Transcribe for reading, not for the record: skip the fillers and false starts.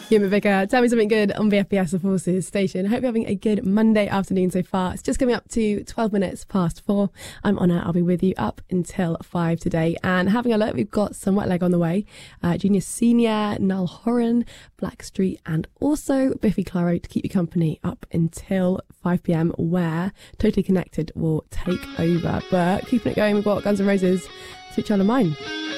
Huma Vicker, tell me something good on BFBS, the Forces station. Hope you're having a good Monday afternoon so far. It's just coming up to 12 minutes past 4. I'm Honor. I'll be with you up until 5 today. And having a look, we've got some wet leg on the way. Junior Senior, Niall Horan, Blackstreet, and also Biffy Clyro to keep you company up until 5 p.m, where Totally Connected will take over. But keeping it going, we've got Guns N' Roses, Sweet Child of Mine.